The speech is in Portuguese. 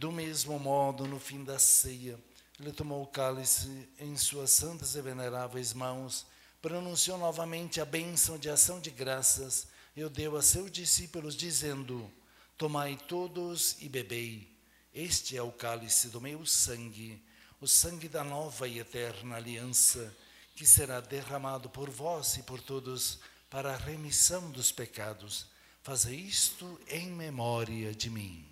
Do mesmo modo, no fim da ceia, ele tomou o cálice em suas santas e veneráveis mãos, pronunciou novamente a bênção de ação de graças e o deu a seus discípulos, dizendo: Tomai todos e bebei. Este é o cálice do meu sangue, o sangue da nova e eterna aliança, que será derramado por vós e por todos para a remissão dos pecados. Fazei isto em memória de mim.